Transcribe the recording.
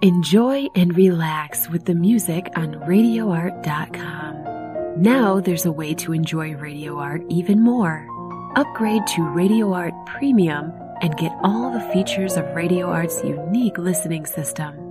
Enjoy and relax with the music on RadioArt.com. Now there's a way to enjoy Radio Art even more. Upgrade to Radio Art Premium and get all the features of Radio Art's unique listening system.